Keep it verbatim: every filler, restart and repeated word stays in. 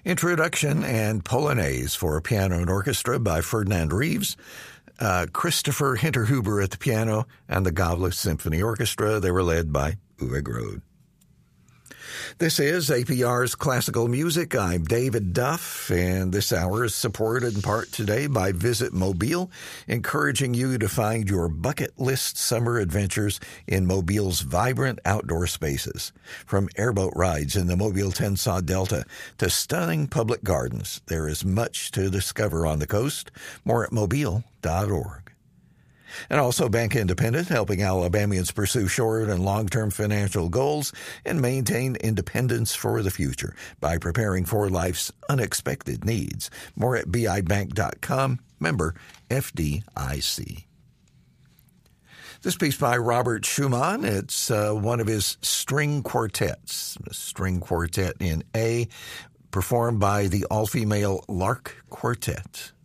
Introduction and Polonaise for piano and orchestra by Ferdinand Reeves. Uh, Christopher Hinterhuber at the piano and the Goblet Symphony Orchestra. They were led by Uwe Grode. This is A P R's Classical Music. I'm David Duff, and this hour is supported in part today by Visit Mobile, encouraging you to find your bucket list summer adventures in Mobile's vibrant outdoor spaces. From airboat rides in the Mobile-Tensaw Delta to stunning public gardens, there is much to discover on the coast. More at mobile dot org. And also Bank Independent, helping Alabamians pursue short and long-term financial goals and maintain independence for the future by preparing for life's unexpected needs. More at B I bank dot com, member F D I C. This piece by Robert Schumann, it's uh, one of his string quartets, a string quartet in A, performed by the all-female Lark Quartet.